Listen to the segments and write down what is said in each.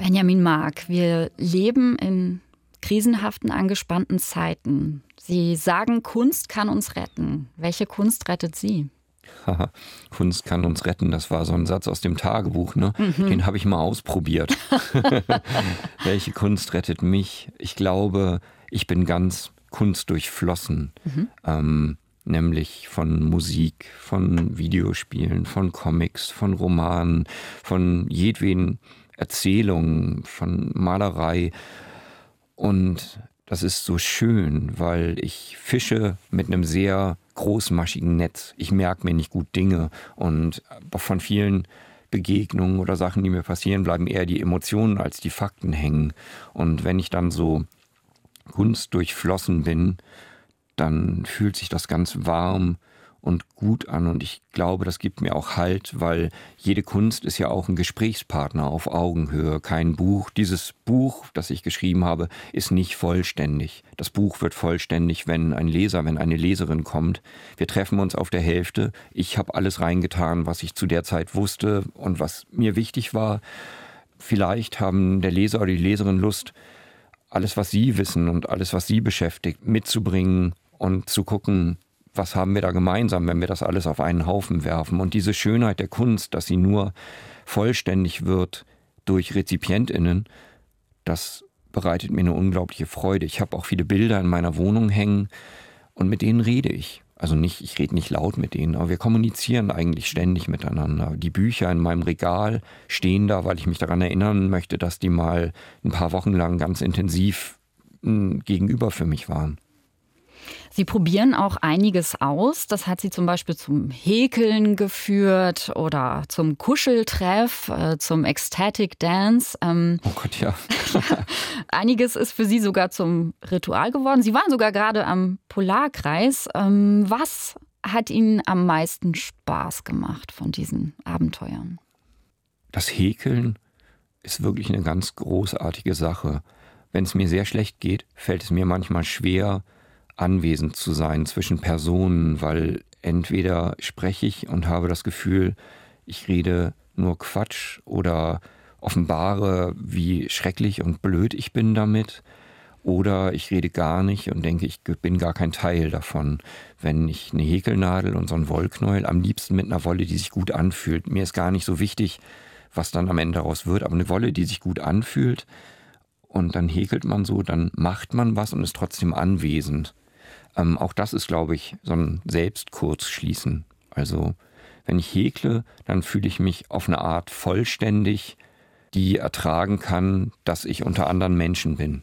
Benjamin Mark, wir leben in krisenhaften, angespannten Zeiten. Sie sagen, Kunst kann uns retten. Welche Kunst rettet Sie? Kunst kann uns retten, das war so ein Satz aus dem Tagebuch, ne? Den habe ich mal ausprobiert. Welche Kunst rettet mich? Ich glaube, ich bin ganz kunstdurchflossen. Nämlich von Musik, von Videospielen, von Comics, von Romanen, von jedweden Erzählungen, von Malerei. Und das ist so schön, weil ich fische mit einem sehr großmaschigen Netz. Ich merke mir nicht gut Dinge und von vielen Begegnungen oder Sachen, die mir passieren, bleiben eher die Emotionen als die Fakten hängen. Und wenn ich dann so kunstdurchflossen bin, dann fühlt sich das ganz warm und gut an. Und ich glaube, das gibt mir auch Halt, weil jede Kunst ist ja auch ein Gesprächspartner auf Augenhöhe. Kein Buch. Dieses Buch, das ich geschrieben habe, ist nicht vollständig. Das Buch wird vollständig, wenn ein Leser, wenn eine Leserin kommt. Wir treffen uns auf der Hälfte. Ich habe alles reingetan, was ich zu der Zeit wusste und was mir wichtig war. Vielleicht haben der Leser oder die Leserin Lust, alles, was sie wissen und alles, was sie beschäftigt, mitzubringen und zu gucken, was haben wir da gemeinsam, wenn wir das alles auf einen Haufen werfen. Und diese Schönheit der Kunst, dass sie nur vollständig wird durch RezipientInnen, das bereitet mir eine unglaubliche Freude. Ich habe auch viele Bilder in meiner Wohnung hängen und mit denen rede ich. Also nicht, ich rede nicht laut mit denen, aber wir kommunizieren eigentlich ständig miteinander. Die Bücher in meinem Regal stehen da, weil ich mich daran erinnern möchte, dass die mal ein paar Wochen lang ganz intensiv gegenüber für mich waren. Sie probieren auch einiges aus. Das hat Sie zum Beispiel zum Häkeln geführt oder zum Kuscheltreff, zum Ecstatic Dance. Oh Gott, ja. Einiges ist für Sie sogar zum Ritual geworden. Sie waren sogar gerade am Polarkreis. Was hat Ihnen am meisten Spaß gemacht von diesen Abenteuern? Das Häkeln ist wirklich eine ganz großartige Sache. Wenn es mir sehr schlecht geht, fällt es mir manchmal schwer, anwesend zu sein zwischen Personen, weil entweder spreche ich und habe das Gefühl, ich rede nur Quatsch oder offenbare, wie schrecklich und blöd ich bin damit, oder ich rede gar nicht und denke, ich bin gar kein Teil davon. Wenn ich eine Häkelnadel und so ein Wollknäuel, am liebsten mit einer Wolle, die sich gut anfühlt. Mir ist gar nicht so wichtig, was dann am Ende daraus wird, aber eine Wolle, die sich gut anfühlt, und dann häkelt man so, dann macht man was und ist trotzdem anwesend. Auch das ist, glaube ich, so ein Selbstkurzschließen. Also wenn ich häkle, dann fühle ich mich auf eine Art vollständig, die ertragen kann, dass ich unter anderen Menschen bin.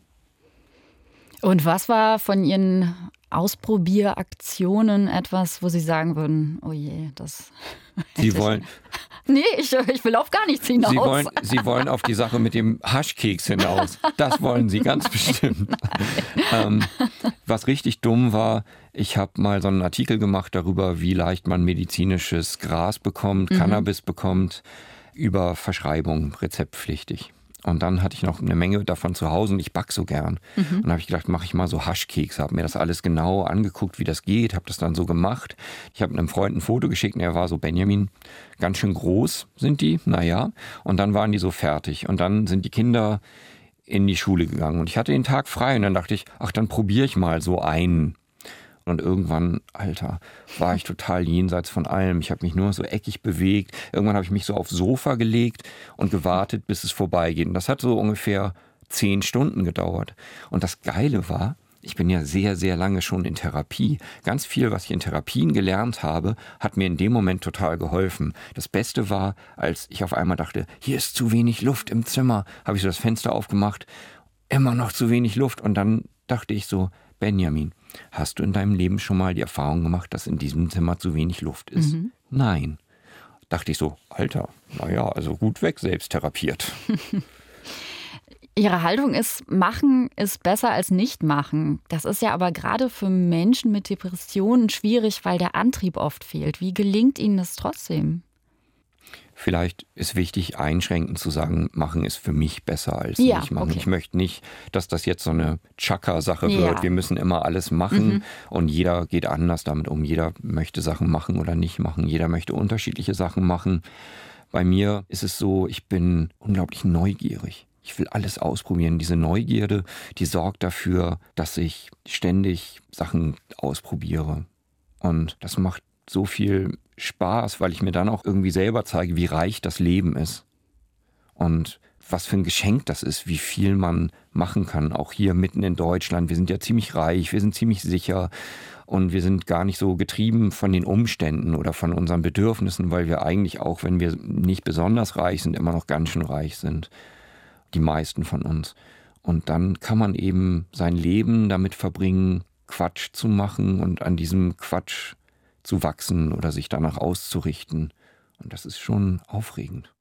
Und was war von Ihren Ausprobieraktionen etwas, wo Sie sagen würden, oh je, das... Sie wollen... Nee, ich will auf gar nichts hinaus. Sie wollen auf die Sache mit dem Haschkeks hinaus. Das wollen Sie ganz bestimmt. Was richtig dumm war, ich habe mal so einen Artikel gemacht darüber, wie leicht man medizinisches Gras bekommt, Cannabis bekommt, über Verschreibung, rezeptpflichtig. Und dann hatte ich noch eine Menge davon zu Hause und ich backe so gern. Und dann habe ich gedacht, mache ich mal so Haschkekse, habe mir das alles genau angeguckt, wie das geht, habe das dann so gemacht. Ich habe einem Freund ein Foto geschickt und er war so, Benjamin, ganz schön groß sind die, naja. Und dann waren die so fertig und dann sind die Kinder in die Schule gegangen und ich hatte den Tag frei und dann dachte ich, ach, dann probiere ich mal so einen. Und irgendwann, Alter, war ich total jenseits von allem. Ich habe mich nur so eckig bewegt. Irgendwann habe ich mich so aufs Sofa gelegt und gewartet, bis es vorbeigeht. Und das hat so ungefähr 10 Stunden gedauert. Und das Geile war, ich bin ja sehr, sehr lange schon in Therapie. Ganz viel, was ich in Therapien gelernt habe, hat mir in dem Moment total geholfen. Das Beste war, als ich auf einmal dachte, hier ist zu wenig Luft im Zimmer, habe ich so das Fenster aufgemacht, immer noch zu wenig Luft. Und dann dachte ich so, Benjamin, hast du in deinem Leben schon mal die Erfahrung gemacht, dass in diesem Zimmer zu wenig Luft ist? Nein. Dachte ich so, Alter, naja, also gut weg, selbst therapiert. Ihre Haltung ist, machen ist besser als nicht machen. Das ist ja aber gerade für Menschen mit Depressionen schwierig, weil der Antrieb oft fehlt. Wie gelingt Ihnen das trotzdem? Vielleicht ist wichtig, einschränkend zu sagen, machen ist für mich besser als nicht machen. Okay. Ich möchte nicht, dass das jetzt so eine Chaka-Sache wird. Wir müssen immer alles machen und jeder geht anders damit um. Jeder möchte Sachen machen oder nicht machen. Jeder möchte unterschiedliche Sachen machen. Bei mir ist es so, ich bin unglaublich neugierig. Ich will alles ausprobieren. Diese Neugierde, die sorgt dafür, dass ich ständig Sachen ausprobiere. Und das macht so viel Spaß, weil ich mir dann auch irgendwie selber zeige, wie reich das Leben ist. Und was für ein Geschenk das ist, wie viel man machen kann. Auch hier mitten in Deutschland. Wir sind ja ziemlich reich, wir sind ziemlich sicher. Und wir sind gar nicht so getrieben von den Umständen oder von unseren Bedürfnissen, weil wir eigentlich auch, wenn wir nicht besonders reich sind, immer noch ganz schön reich sind. Die meisten von uns. Und dann kann man eben sein Leben damit verbringen, Quatsch zu machen und an diesem Quatsch zu wachsen oder sich danach auszurichten. Und das ist schon aufregend.